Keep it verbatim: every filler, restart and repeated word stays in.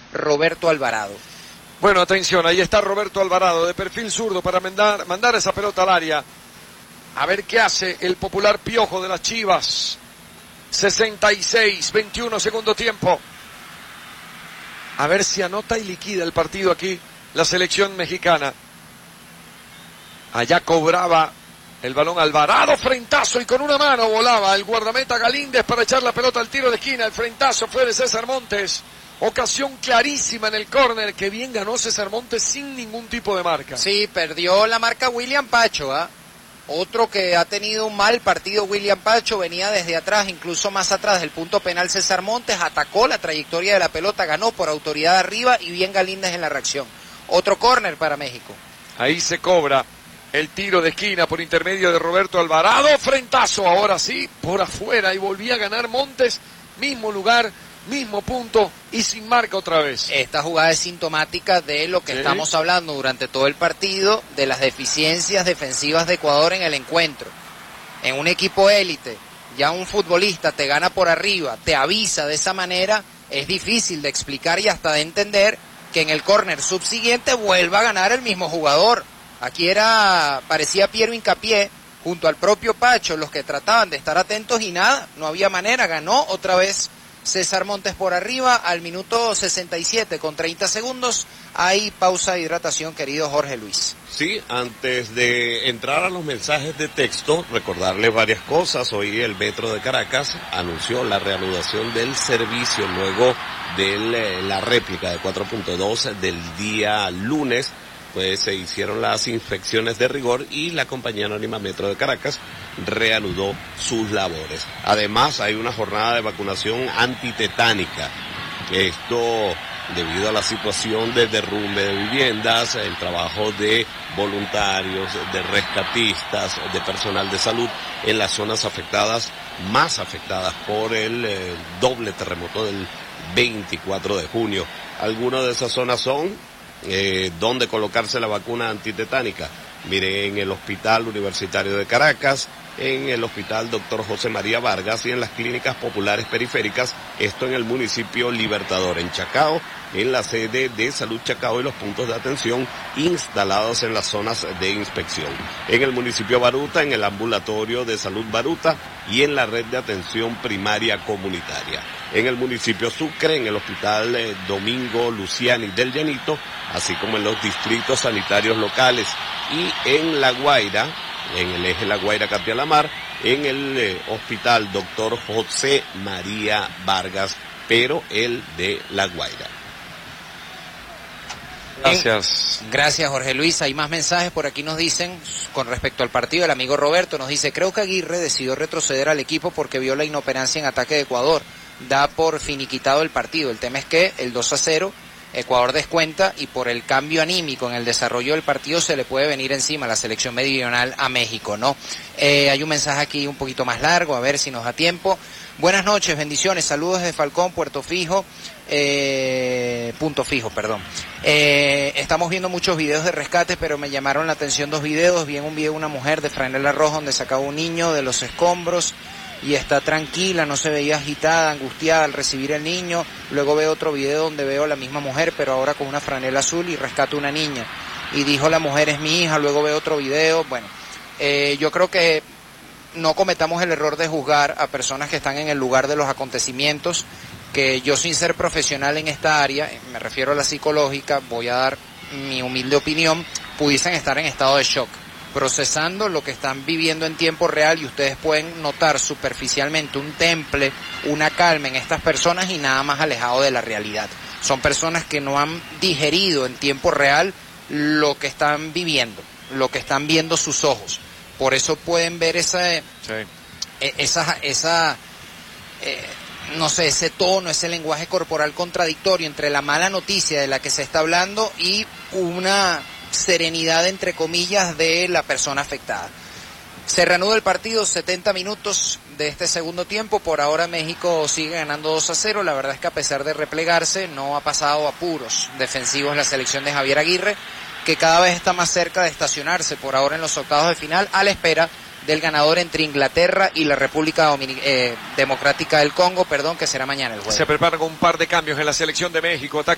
Roberto Alvarado. Bueno, atención, ahí está Roberto Alvarado de perfil zurdo para mandar, mandar esa pelota al área. A ver qué hace el popular Piojo de las Chivas. sesenta y seis, veintiuno segundo tiempo. A ver si anota y liquida el partido aquí la selección mexicana. Allá cobraba el balón Alvarado, frentazo y con una mano volaba el guardameta Galíndez para echar la pelota al tiro de esquina. El frentazo fue de César Montes. Ocasión clarísima en el córner, que bien ganó César Montes sin ningún tipo de marca. Sí, perdió la marca William Pacho, ¿ah? ¿eh? Otro que ha tenido un mal partido, William Pacho, venía desde atrás, incluso más atrás del punto penal César Montes, atacó la trayectoria de la pelota, ganó por autoridad arriba y bien Galíndez en la reacción. Otro córner para México. Ahí se cobra el tiro de esquina por intermedio de Roberto Alvarado, frentazo, ahora sí, por afuera, y volvía a ganar Montes, mismo lugar, mismo punto y sin marca otra vez. Esta jugada es sintomática de lo que sí. estamos hablando durante todo el partido, de las deficiencias defensivas de Ecuador en el encuentro. En un equipo élite, ya un futbolista te gana por arriba, te avisa de esa manera, es difícil de explicar y hasta de entender que en el córner subsiguiente vuelva a ganar el mismo jugador. Aquí era, parecía Piero Hincapié, junto al propio Pacho, los que trataban de estar atentos y nada, no había manera, ganó otra vez César Montes por arriba al minuto sesenta y siete con treinta segundos. Hay pausa de hidratación, querido Jorge Luis. Sí, antes de entrar a los mensajes de texto, recordarles varias cosas. Hoy el Metro de Caracas anunció la reanudación del servicio luego de la réplica de cuatro punto dos del día lunes. Pues se hicieron las inspecciones de rigor y la compañía anónima Metro de Caracas reanudó sus labores. Además, hay una jornada de vacunación antitetánica. Esto debido a la situación de derrumbe de viviendas, el trabajo de voluntarios, de rescatistas, de personal de salud en las zonas afectadas, más afectadas por el eh, doble terremoto del veinticuatro de junio. Algunas de esas zonas son Eh, ¿dónde colocarse la vacuna antitetánica? Mire, en el Hospital Universitario de Caracas, en el Hospital Doctor José María Vargas y en las clínicas populares periféricas, esto en el municipio Libertador, en Chacao, en la sede de Salud Chacao y los puntos de atención instalados en las zonas de inspección. En el municipio Baruta, en el ambulatorio de Salud Baruta y en la red de atención primaria comunitaria. En el municipio Sucre, en el Hospital eh, Domingo Luciani del Llanito, así como en los distritos sanitarios locales. Y en La Guaira, en el eje La Guaira-Catialamar, en el eh, Hospital Doctor José María Vargas, pero el de La Guaira. Gracias. Gracias, Jorge Luis. Hay más mensajes por aquí, nos dicen con respecto al partido. El amigo Roberto nos dice: creo que Aguirre decidió retroceder al equipo porque vio la inoperancia en ataque de Ecuador. Da por finiquitado el partido. El tema es que el dos a cero, Ecuador descuenta y por el cambio anímico en el desarrollo del partido se le puede venir encima a la selección meridional a México, ¿no? Eh, hay un mensaje aquí un poquito más largo, a ver si nos da tiempo. Buenas noches, bendiciones, saludos desde Falcón, Puerto Fijo, eh, Punto Fijo, perdón. Eh, estamos viendo muchos videos de rescates, pero me llamaron la atención dos videos. Vi un video de una mujer de franela roja donde sacaba un niño de los escombros y está tranquila, no se veía agitada, angustiada al recibir el niño. Luego veo otro video donde veo a la misma mujer, pero ahora con una franela azul y rescata una niña. Y dijo la mujer es mi hija. Luego veo otro video. Bueno, eh, yo creo que no cometamos el error de juzgar a personas que están en el lugar de los acontecimientos, que yo sin ser profesional en esta área, me refiero a la psicológica, voy a dar mi humilde opinión, pudiesen estar en estado de shock, procesando lo que están viviendo en tiempo real, y ustedes pueden notar superficialmente un temple, una calma en estas personas y nada más alejado de la realidad. Son personas que no han digerido en tiempo real lo que están viviendo, lo que están viendo sus ojos. Por eso pueden ver esa, sí. esa, esa eh, no sé, ese tono, ese lenguaje corporal contradictorio entre la mala noticia de la que se está hablando y una serenidad, entre comillas, de la persona afectada. Se reanuda el partido, setenta minutos de este segundo tiempo. Por ahora México sigue ganando dos a cero. La verdad es que a pesar de replegarse, no ha pasado apuros defensivos la selección de Javier Aguirre, que cada vez está más cerca de estacionarse por ahora en los octavos de final, a la espera del ganador entre Inglaterra y la República Dominic- eh, Democrática del Congo, perdón, que será mañana el jueves. Se preparan un par de cambios en la selección de México.